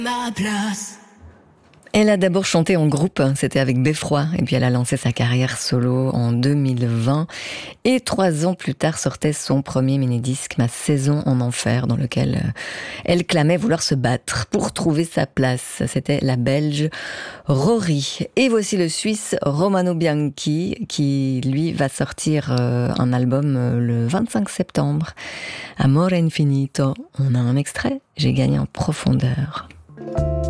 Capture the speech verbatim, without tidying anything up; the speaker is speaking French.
Ma place. Elle a d'abord chanté en groupe, c'était avec Beffroi, et puis elle a lancé sa carrière solo en deux mille vingt. Et trois ans plus tard sortait son premier mini-disque, Ma saison en enfer, dans lequel elle clamait vouloir se battre pour trouver sa place. C'était la Belge Rory. Et voici le Suisse Romano Bianchi, qui lui va sortir un album le vingt-cinq septembre. Amore Infinito. On a un extrait, J'ai gagné en profondeur.